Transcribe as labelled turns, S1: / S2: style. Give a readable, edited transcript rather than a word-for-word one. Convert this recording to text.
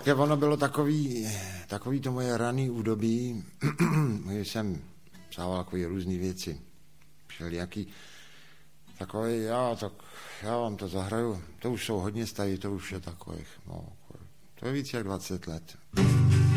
S1: Ono bylo takový to moje raný údobí, kdy jsem psával takové různé věci, všelijaký, takový, tak já vám to zahraju, to už jsou hodně starý, to už je takových, no, to je víc jak 20 let.